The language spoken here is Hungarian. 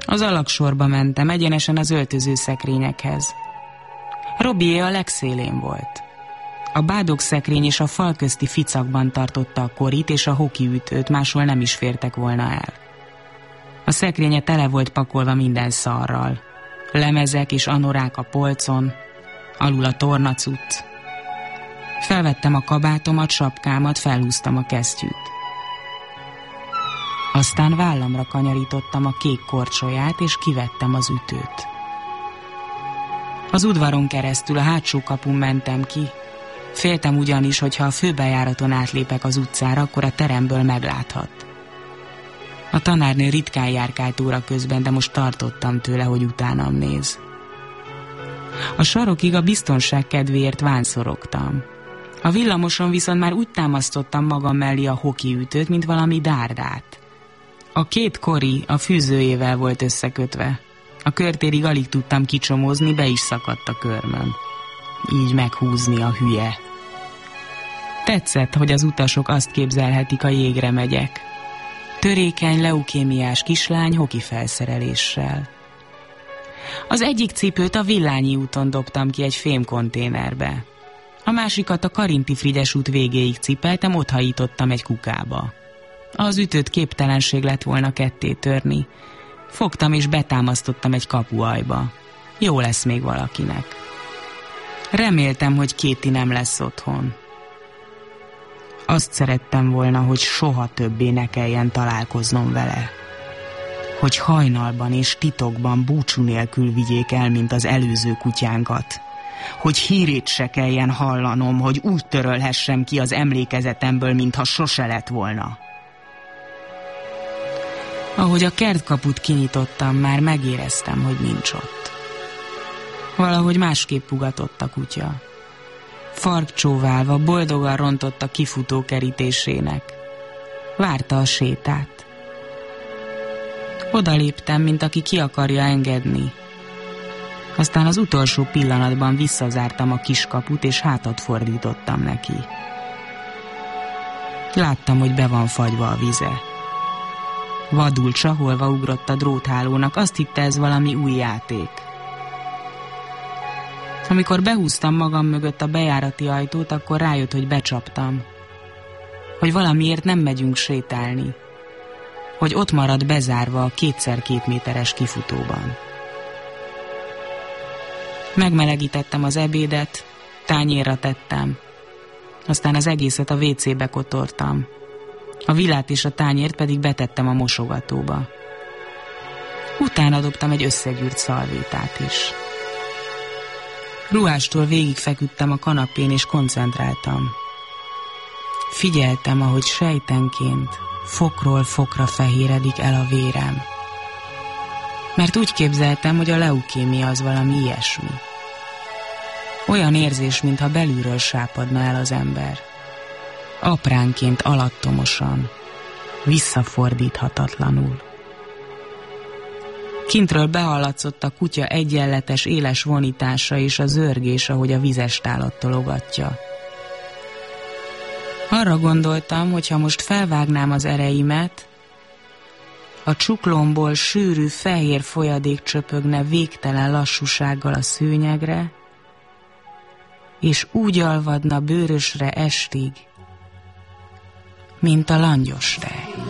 Az alagsorba mentem, egyenesen az öltözőszekrényekhez. Robié a legszélén volt. A bádogszekrény és a fal közti ficakban tartotta a korit és a hokiütőt, máshol nem is fértek volna el. A szekrénye tele volt pakolva minden szarral. Lemezek és anorák a polcon, alul a tornacucc. Felvettem a kabátomat, sapkámat, felhúztam a kesztyűt. Aztán vállamra kanyarítottam a kék korcsolyát, és kivettem az ütőt. Az udvaron keresztül a hátsó kapun mentem ki. Féltem ugyanis, hogyha a főbejáraton átlépek az utcára, akkor a teremből megláthat. A tanárnő ritkán járkált óra közben, de most tartottam tőle, hogy utánam néz. A sarokig a biztonság kedvéért vánszorogtam. A villamoson viszont már úgy támasztottam magam mellé a hokiütőt, mint valami dárdát. A két kori a fűzőjével volt összekötve. A körtérig alig tudtam kicsomózni, be is szakadt a körmöm. Így meghúzni a hülye. Tetszett, hogy az utasok azt képzelhetik, a jégre megyek. Törékeny, leukémiás kislány hoki felszereléssel. Az egyik cipőt a Villányi úton dobtam ki egy fémkonténerbe. A másikat a Karinti Frigyes út végéig cipeltem, otthajítottam egy kukába. Az ütőt képtelenség lett volna ketté törni. Fogtam és betámasztottam egy kapuajba. Jó lesz még valakinek. Reméltem, hogy Kéti nem lesz otthon. Azt szerettem volna, hogy soha többé ne kelljen találkoznom vele. Hogy hajnalban és titokban búcsú nélkül vigyék el, mint az előző kutyánkat. Hogy hírét se kelljen hallanom, hogy úgy törölhessem ki az emlékezetemből, mintha sose lett volna. Ahogy a kertkaput kinyitottam, már megéreztem, hogy nincs ott. Valahogy másképp ugatott a kutya. Farkcsóválva, boldogan rontott a kifutó kerítésének. Várta a sétát. Odaléptem, mint aki ki akarja engedni. Aztán az utolsó pillanatban visszazártam a kiskaput, és hátat fordítottam neki. Láttam, hogy be van fagyva a vize. Vadul csaholva ugrott a dróthálónak, azt hitte, ez valami új játék. Amikor behúztam magam mögött a bejárati ajtót, akkor rájött, hogy becsaptam. Hogy valamiért nem megyünk sétálni. Hogy ott marad bezárva a 2x2 méteres kifutóban. Megmelegítettem az ebédet, tányérra tettem. Aztán az egészet a WC-be kotortam. A vilát és a tányért pedig betettem a mosogatóba. Utána dobtam egy összegyűrt szalvétát is. Ruhástól végigfeküdtem a kanapén és koncentráltam. Figyeltem, ahogy sejtenként fokról fokra fehéredik el a vérem. Mert úgy képzeltem, hogy a leukémia az valami ilyesmi. Olyan érzés, mintha belülről sápadna el az ember. Apránként, alattomosan, visszafordíthatatlanul. Kintről behallatszott a kutya egyenletes, éles vonítása és a zörgés, ahogy a vizestálat tologatja. Arra gondoltam, hogy ha most felvágnám az ereimet, a csuklomból sűrű, fehér folyadék csöpögne végtelen lassúsággal a szőnyegre, és úgy alvadna bőrösre estig, mint a langyos tej.